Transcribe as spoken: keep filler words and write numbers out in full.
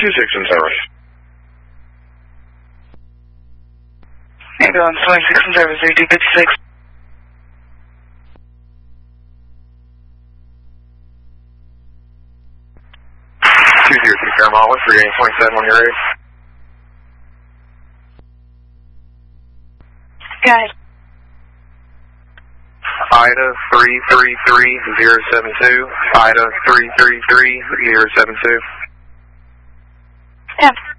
two six in service. Ambulance twenty-six in service, three two fifty-six. two zero two Paramount, what's regaining twenty-seven on your ready? Guys. Ida three three three zero seven two. Ida three three three zero seven two. Yeah.